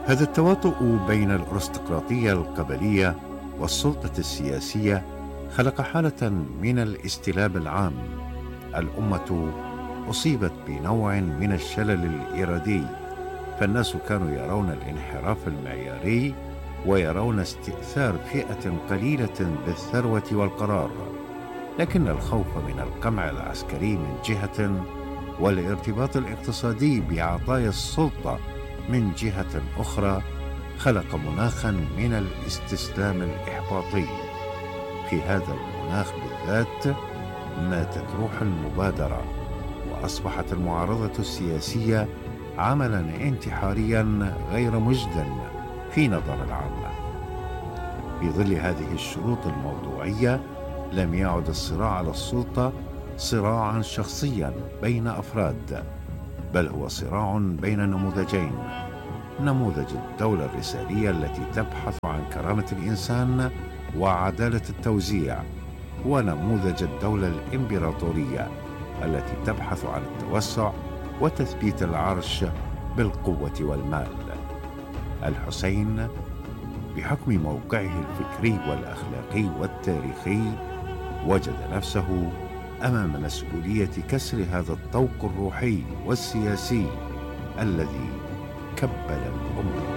هذا التواطؤ بين الأرستقراطية القبلية والسلطة السياسية خلق حالة من الاستلاب العام. الأمة أصيبت بنوع من الشلل الإرادي، فالناس كانوا يرون الانحراف المعياري ويرون استئثار فئة قليلة بالثروة والقرار، لكن الخوف من القمع العسكري من جهة والارتباط الاقتصادي بعطايا السلطة من جهة أخرى خلق مناخا من الاستسلام الإحباطي. في هذا المناخ بالذات ماتت روح المبادرة، وأصبحت المعارضة السياسية عملا انتحاريا غير مجد في نظر العامة. في ظل هذه الشروط الموضوعية لم يعد الصراع على السلطة صراعا شخصيا بين أفراد، بل هو صراع بين نموذجين: نموذج الدولة الرسالية التي تبحث عن كرامة الإنسان وعدالة التوزيع، ونموذج الدولة الإمبراطورية التي تبحث عن التوسع وتثبيت العرش بالقوة والمال. الحسين بحكم موقعه الفكري والأخلاقي والتاريخي وجد نفسه أمام مسؤولية كسر هذا الطوق الروحي والسياسي الذي كبل الأمة.